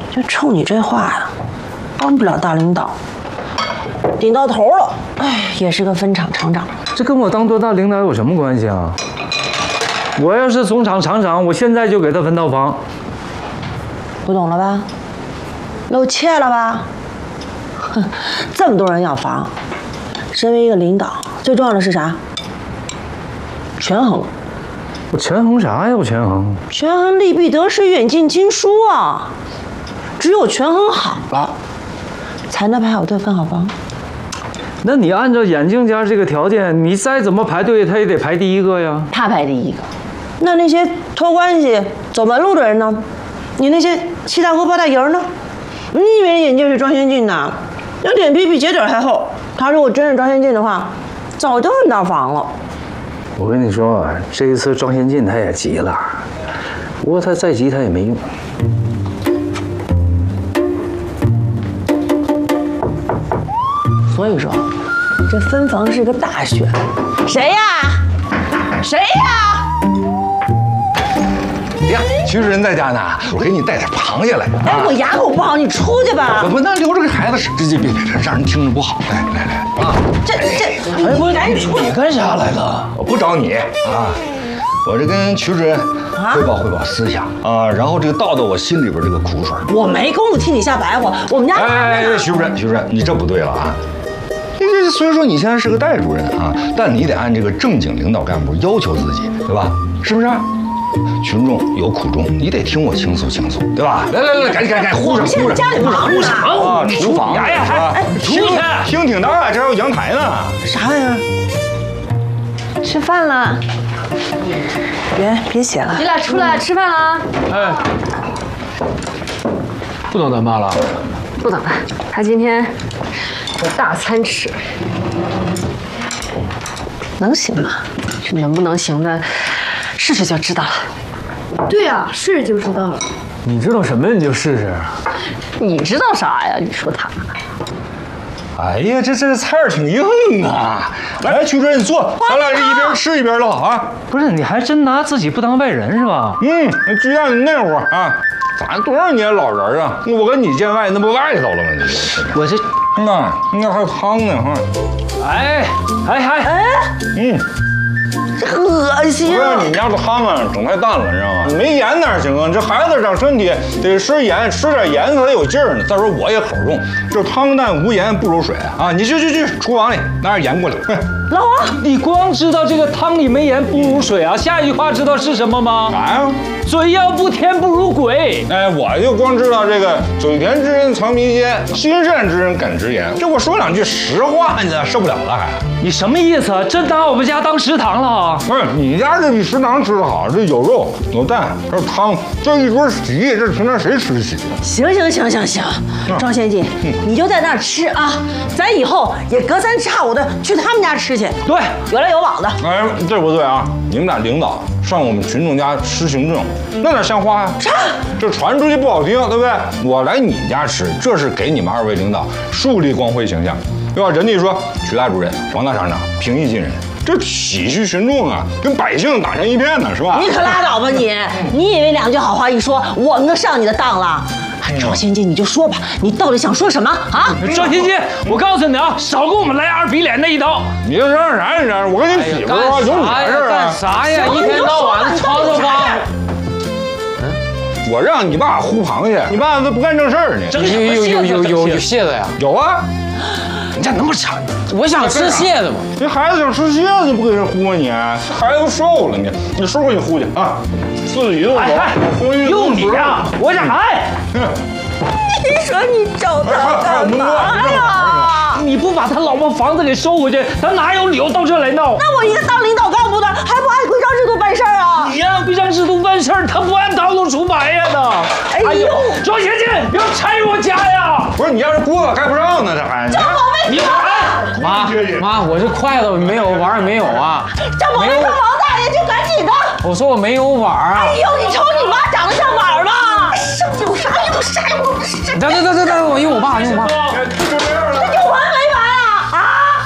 就冲你这话呀，当不了大领导，顶到头了，哎，也是个分厂厂长。 这跟我当多大领导有什么关系啊？我要是总厂厂长，我现在就给他分套房。 不懂了吧？露怯了吧？哼，这么多人要房，身为一个领导，最重要的是啥？权衡。 我权衡啥呀？我权衡？ 权衡利弊得失，远近亲疏啊！只有权衡好了，才能排好队分好房。 那你按照眼镜家这个条件，你再怎么排队，他也得排第一个呀。 他排第一个，那些托关系、走门路的人呢？你那些七大姑八大姨呢？你以为眼镜是装先进的？那脸皮比鞋底还厚。他如果真是装先进的话，早就分到房了。 我跟你说，这一次庄先进他也急了，不过他再急他也没用。 所以说，这分房是个大选。谁呀？谁呀？ 呀，徐主任在家呢，我给你带点螃蟹来。 哎，我牙口不好，你出去吧。 不，那留着给孩子吃，这别让人听着不好。来啊！ 哎，我赶紧出去。 你干啥来了？我不找你啊，我这跟徐主任汇报思想啊，然后这个倒我心里边这个苦水。 我没工夫替你瞎白活，我们家。 哎，徐主任，你这不对了啊！这虽说你现在是个代主任啊，但你得按这个正经领导干部要求自己，对吧？是不是？群众有苦衷，你得听我倾诉倾诉，对吧？来，赶紧，呼上！ 现在家里忙着啊，厨房呀， 出去， 厅挺大，这还有阳台呢。 啥玩意儿？吃饭了。别写了。 你俩出来吃饭了？ 哎，不等咱妈了？ 不等了，他今天有大餐吃。 能行吗？ 这能不能行的，试试就知道了。 对呀，试试就知道了。 你知道什么你就试试。 你知道啥呀？你说他。 哎呀，这菜儿挺硬啊！来，徐主任，你坐，咱俩这一边吃一边唠啊。 不是，你还真拿自己不当外人是吧？ 就像你那会儿啊，咱多少年老人啊，我跟你见外，那不外头了吗？ 我这， 那还有汤呢哈。 哎， 这恶心不是你们家这汤啊，整太淡了，你知道吗？没盐哪行啊？这孩子长身体得吃盐，吃点盐才有劲儿呢。再说我也口重，这汤淡无盐不如水啊！你去厨房里拿点盐过来。 老王， 你光知道这个汤里没盐不如水啊？下一句话知道是什么吗？ 啥呀？ 嘴要不甜不如鬼。 哎，我就光知道这个嘴甜之人藏迷奸，心善之人敢直言。这我说两句实话，你受不了了还？ 你什么意思啊？真拿我们家当食堂了啊？ 不是，你家这比食堂吃的好，这有肉有蛋，这汤，这一桌席，这平常谁吃得起啊？ 行，庄先进，你就在那儿吃啊，咱以后也隔三差五的去他们家吃去， 对， 有来有往的。 哎，这不对啊！你们俩领导上我们群众家吃行政，那哪像话呀？ 啥？ 这传出去不好听，对不对？我来你家吃，这是给你们二位领导树立光辉形象，对吧？人家说曲大主任、王大厂长平易近人，这体恤群众啊，跟百姓打成一片呢，是吧？ 你可拉倒吧你！你以为两句好话一说，我们就上你的当了？庄先进，你就说吧，你到底想说什么啊？ 庄先进，我告诉你啊，少给我们来二比脸那一套。 你这嚷啥呀？我跟你媳妇啊，有你的事儿啊？ 干啥呀？一天到晚的吵吵吧。 我让你爸烀螃蟹，你爸都不干正事儿呢。 有蟹子呀？ 有啊。 你咋那么馋？我想吃蟹子嘛。 这孩子想吃蟹子，不给人烀你？这孩子都瘦了呢，你叔给你烀去啊，自己动手。 用你呀！我想来。 你说你找他干嘛呀？ 你不把他老婆房子给收回去，他哪有理由到这来闹？ 那我一个当领导干部的，还不按规章制度办事儿啊？ 你按规章制度办事儿，他不按套路出牌呀呢！ 哎呦， 庄先进，不要拆我家呀！ 不是你要是锅可盖不上呢，这还张宝贝， 你妈，我这筷子没有，碗也没有啊。 张宝贝和王大爷就赶紧的。 我说我没有碗啊。 哎呦，你瞅你妈长得像碗吗？有啥用？ 等，我用我爸。 就这样了。 有完没完啊？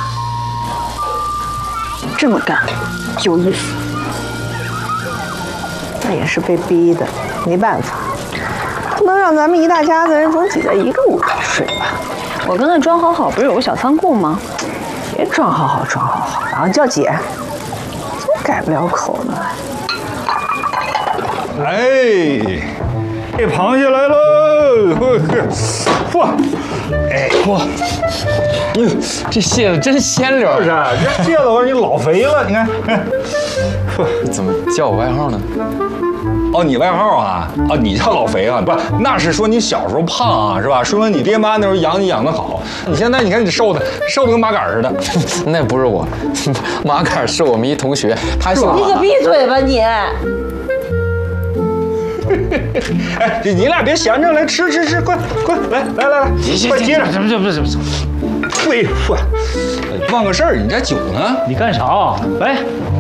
这么干有意思，那也是被逼的，没办法。 不能让咱们一大家子人总挤在一个屋里睡吧？ 我跟他装好，不是有个小仓库吗？ 别装好，然后叫姐，怎么改不了口呢？ 哎，这螃蟹来喽！嚯，哎嚯， 哎呦，这蟹子真鲜溜。 是啊，这蟹子我说你老肥了，你看。 怎么叫我外号呢？ 哦，你外号啊？啊，你叫老肥啊？不，那是说你小时候胖啊，是吧？说明你爹妈那时候养你养得好。你现在你看你瘦的跟麻杆似的。 那不是我，马杆是我们一同学，他姓马。 你可闭嘴吧你！ 哎，你俩别闲着，来吃，快，来，快接着。 不， 对，忘个事儿，你这酒呢？ 你干啥？来，